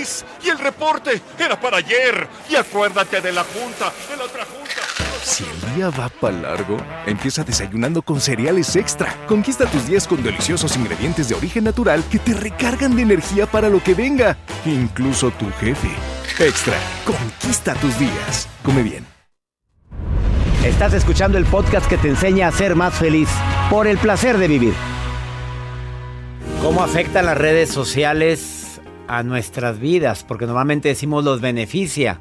feliz. Y el reporte era para ayer. Y acuérdate de la junta, de la otra junta. Si el día va para largo, empieza desayunando con cereales extra. Conquista tus días con deliciosos ingredientes de origen natural que te recargan de energía para lo que venga. Incluso tu jefe. Extra, conquista tus días. Come bien. Estás escuchando el podcast que te enseña a ser más feliz por el placer de vivir. ¿Cómo afectan las redes sociales a nuestras vidas? Porque normalmente decimos los beneficia.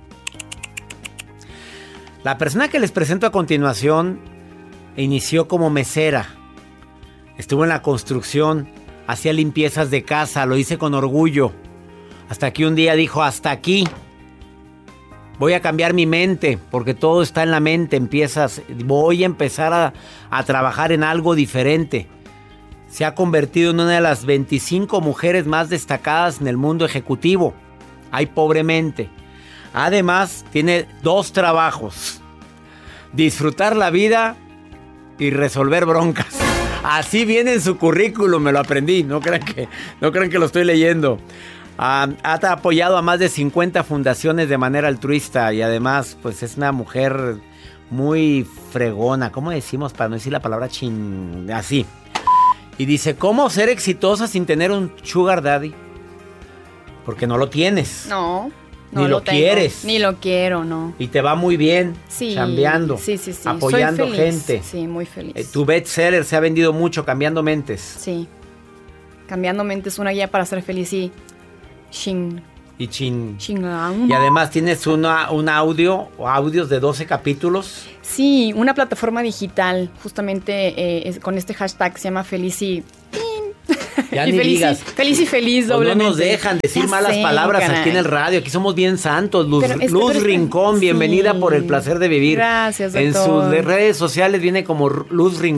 La persona que les presento a continuación inició como mesera. Estuvo en la construcción, hacía limpiezas de casa, lo hice con orgullo. Hasta que un día dijo, hasta aquí. Voy a cambiar mi mente, porque todo está en la mente. Voy a empezar a trabajar en algo diferente. Se ha convertido en una de las 25 mujeres más destacadas en el mundo ejecutivo. Ay, pobremente. Además, tiene 2 trabajos. Disfrutar la vida y resolver broncas. Así viene en su currículum, me lo aprendí. No crean que lo estoy leyendo. Ha apoyado a más de 50 fundaciones de manera altruista y además, pues es una mujer muy fregona. ¿Cómo decimos para no decir la palabra así? Y dice, ¿cómo ser exitosa sin tener un sugar daddy? Porque no lo tienes. No ni lo tengo, quieres. Ni lo quiero, no. Y te va muy bien, sí, chambeando, sí. apoyando Soy feliz. gente. Sí, muy feliz. Tu bestseller se ha vendido mucho, Cambiando Mentes. Sí. Cambiando Mentes, una guía para ser feliz y... Y además tienes un audio o audios de 12 capítulos. Sí, una plataforma digital, justamente con este hashtag se llama Feliz Ya ni digas. Feliz y feliz, pues doblemente. no nos dejan decir malas palabras aquí en el radio. Aquí somos bien santos. Luz Rincón, bienvenida por el placer de vivir. Gracias, doctor. En sus redes sociales viene como Luz Rincón.